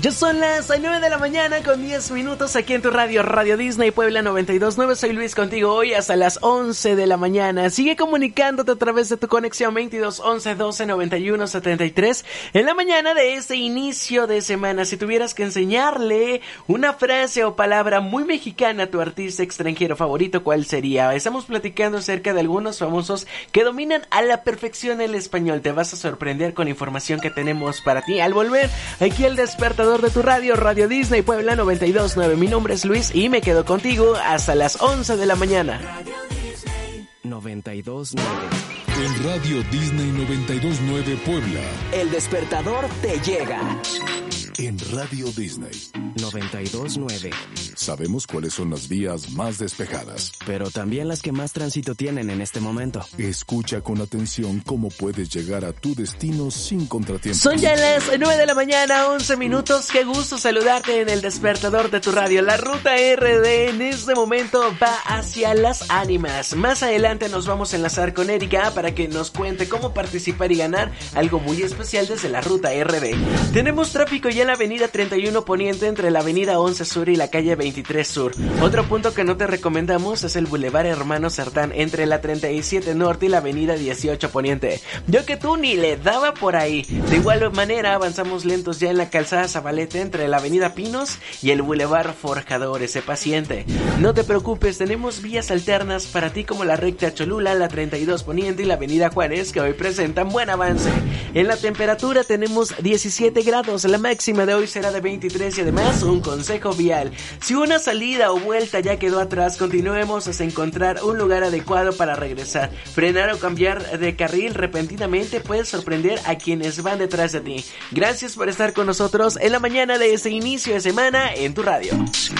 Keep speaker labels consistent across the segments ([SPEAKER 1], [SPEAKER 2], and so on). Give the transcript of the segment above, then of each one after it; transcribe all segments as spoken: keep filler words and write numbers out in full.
[SPEAKER 1] Ya son las nueve de la mañana con diez minutos aquí en tu radio, Radio Disney Puebla noventa y dos punto nueve. Soy Luis contigo hoy hasta las once de la mañana. Sigue comunicándote a través de tu conexión veintidós once doce noventa y uno setenta y tres en la mañana de este inicio de semana. Si tuvieras que enseñarle una frase o palabra muy mexicana a tu artista extranjero favorito, ¿cuál sería? Estamos platicando acerca de algunos famosos que dominan a la perfección el español. Te vas a sorprender con la información que tenemos para ti al volver aquí al despertador de tu radio, Radio Disney Puebla noventa y dos punto nueve. Mi nombre es Luis y me quedo contigo hasta las once de la mañana.
[SPEAKER 2] noventa y dos punto nueve.
[SPEAKER 3] En Radio Disney noventa y dos punto nueve Puebla,
[SPEAKER 2] El despertador te llega.
[SPEAKER 3] En Radio Disney
[SPEAKER 2] noventa y dos punto nueve.
[SPEAKER 3] sabemos cuáles son las vías más despejadas,
[SPEAKER 2] pero también las que más tránsito tienen en este momento.
[SPEAKER 3] Escucha con atención cómo puedes llegar a tu destino sin contratiempos.
[SPEAKER 1] Son ya las nueve de la mañana, once minutos. Qué gusto saludarte en el despertador de tu radio. La ruta R D en este momento va hacia Las Ánimas. Más adelante nos vamos a enlazar con Erika para que nos cuente cómo participar y ganar algo muy especial desde la ruta R D. Tenemos tráfico ya en la avenida treinta y uno Poniente entre la avenida once Sur y la calle veintitrés Sur. Otro punto que no te recomendamos es el Boulevard Hermano Cerdán entre la treinta y siete Norte y la avenida dieciocho Poniente. Yo que tú ni le daba por ahí. De igual manera avanzamos lentos ya en la calzada Zabaleta entre la avenida Pinos y el Boulevard Forjadores. Sé paciente. No te preocupes, tenemos vías alternas para ti como la recta Cholula, la treinta y dos Poniente y la avenida Juárez que hoy presentan buen avance. En la temperatura tenemos diecisiete grados, la máxima de hoy será de veintitrés y además un consejo vial. Si una salida o vuelta ya quedó atrás, continuemos hasta encontrar un lugar adecuado para regresar. Frenar o cambiar de carril repentinamente puede sorprender a quienes van detrás de ti. Gracias por estar con nosotros en la mañana de este inicio de semana en tu radio.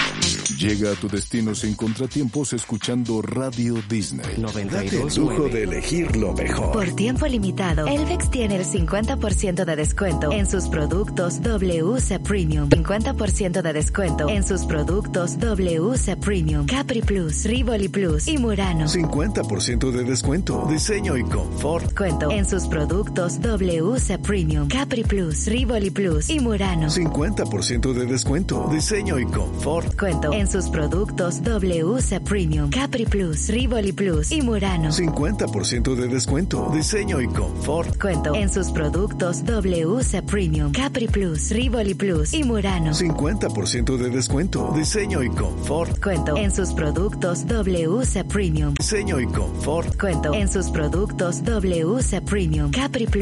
[SPEAKER 3] Llega a tu destino sin contratiempos escuchando Radio Disney.
[SPEAKER 2] noventa y
[SPEAKER 4] Date el
[SPEAKER 2] dos
[SPEAKER 4] lujo
[SPEAKER 2] punto nueve.
[SPEAKER 4] de elegir lo mejor.
[SPEAKER 5] Por tiempo limitado, Elvex tiene el cincuenta por ciento de descuento en sus productos W C Premium. cincuenta por ciento de descuento en sus productos W C Premium, Capri Plus, Rivoli Plus y Murano.
[SPEAKER 4] cincuenta por ciento de descuento, diseño y confort.
[SPEAKER 5] Cuento en sus productos W C Premium, Capri Plus, Rivoli Plus y Murano.
[SPEAKER 4] cincuenta por ciento de descuento, diseño y confort.
[SPEAKER 5] Cuento en sus productos W C Premium, Capri Plus, Rivoli Plus y Murano.
[SPEAKER 4] cincuenta por ciento de descuento, diseño y confort.
[SPEAKER 5] Cuento en sus productos W C Premium, Capri Plus, Rivoli Plus y Murano.
[SPEAKER 4] cincuenta por ciento de descuento, diseño y confort.
[SPEAKER 5] Cuento en sus productos W C Premium.
[SPEAKER 4] Diseño y confort.
[SPEAKER 5] Cuento en sus productos W C Premium, Capri Plus.